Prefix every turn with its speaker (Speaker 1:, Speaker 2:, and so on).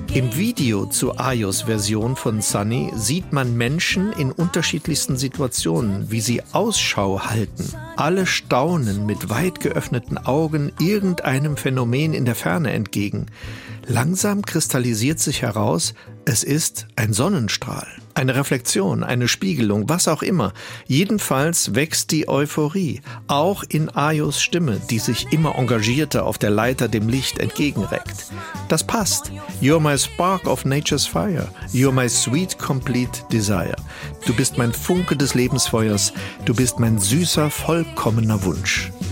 Speaker 1: Im Video zur Ayos-Version von Sunny sieht man Menschen in unterschiedlichsten Situationen, wie sie Ausschau halten. Alle staunen mit weit geöffneten Augen irgendeinem Phänomen in der Ferne entgegen. Langsam kristallisiert sich heraus, es ist ein Sonnenstrahl, eine Reflexion, eine Spiegelung, was auch immer. Jedenfalls wächst die Euphorie, auch in Ayos Stimme, die sich immer engagierter auf der Leiter dem Licht entgegenreckt. Das passt. You're my spark of nature's fire. You're my sweet complete desire. Du bist mein Funke des Lebensfeuers. Du bist mein süßer, vollkommener Wunsch.